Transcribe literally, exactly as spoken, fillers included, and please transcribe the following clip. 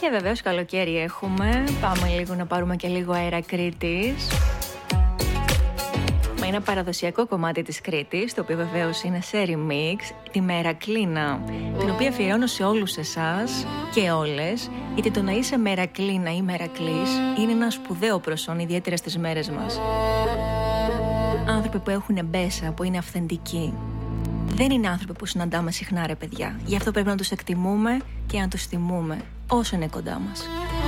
Και βεβαίως καλοκαίρι έχουμε. Πάμε λίγο να πάρουμε και λίγο αέρα Κρήτης. Με ένα παραδοσιακό κομμάτι της Κρήτης, το οποίο βεβαίως είναι σε remix, τη Μερακλίνα, την οποία αφιερώνω σε όλους εσάς και όλες, γιατί το να είσαι Μερακλίνα ή Μερακλής είναι ένα σπουδαίο προσόν, ιδιαίτερα στις μέρες μας. Άνθρωποι που έχουν μπέσα, που είναι αυθεντικοί. Δεν είναι άνθρωποι που συναντάμε συχνά, ρε παιδιά. Γι' αυτό πρέπει να τους εκτιμούμε και να τους τιμούμε όσο είναι κοντά μας.